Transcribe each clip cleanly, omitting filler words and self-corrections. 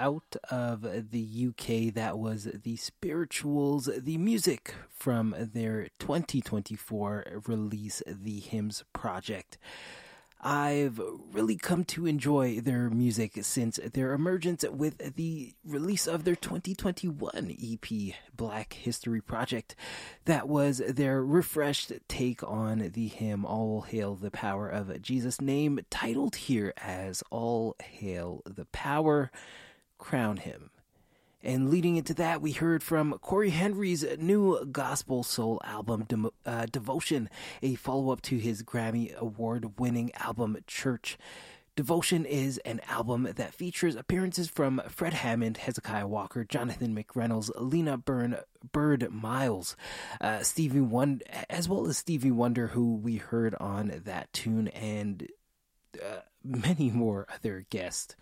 out of the UK. That was the Spirituals, the music from their 2024 release, The Hymns Project. I've really come to enjoy their music since their emergence with the release of their 2021 EP, Black History Project. That was their refreshed take on the hymn All Hail the Power of Jesus' Name, titled here as All Hail the Power, Crown Him. And leading into that, we heard from Corey Henry's new gospel soul album, Devotion, a follow-up to his Grammy Award-winning album, Church. Devotion is an album that features appearances from Fred Hammond, Hezekiah Walker, Jonathan McReynolds, Lena Bird Miles, Stevie Wonder, as well as Stevie Wonder, who we heard on that tune, and many more other guests.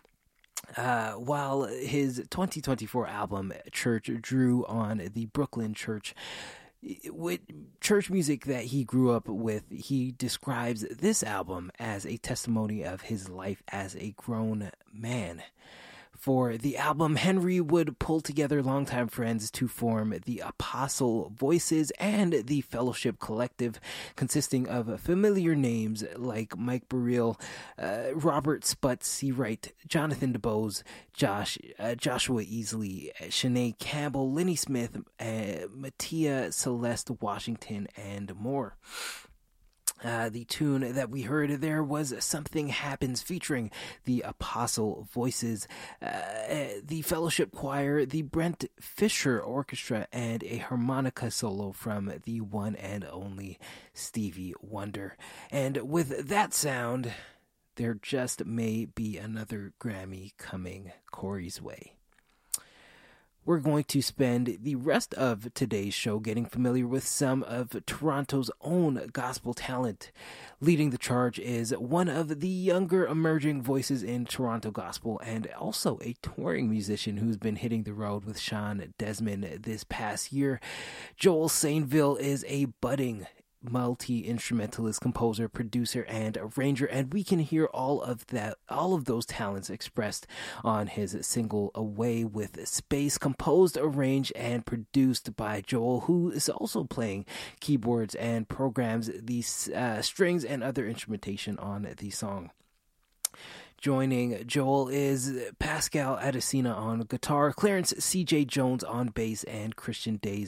While his 2024 album, Church, drew on the Brooklyn church, with church music that he grew up with, he describes this album as a testimony of his life as a grown man. For the album, Henry would pull together longtime friends to form the Apostle Voices and the Fellowship Collective, consisting of familiar names like Mike Burrell, Robert Sput Seawright, Jonathan DeBose, Joshua Easley, Shanae Campbell, Lenny Smith, Mattia Celeste Washington, and more. The tune that we heard there was Something Happens, featuring the Apostle Voices, the Fellowship Choir, the Brent Fisher Orchestra, and a harmonica solo from the one and only Stevie Wonder. And with that sound, there just may be another Grammy coming Corey's way. We're going to spend the rest of today's show getting familiar with some of Toronto's own gospel talent. Leading the charge is one of the younger emerging voices in Toronto gospel, and also a touring musician who's been hitting the road with Sean Desmond this past year. Joel Sainville is a budding multi-instrumentalist, composer, producer, and arranger, and we can hear all of those talents expressed on his single Away with Space, composed, arranged, and produced by Joel, who is also playing keyboards and programs the strings and other instrumentation on the song. Joining Joel is Pascal Adesina on guitar, Clarence C.J. Jones on bass, and Christian Day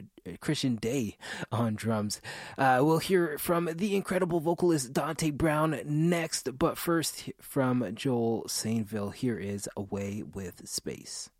on drums. We'll hear from the incredible vocalist Dante Brown next, but first from Joel Sainville, here is Away with Space.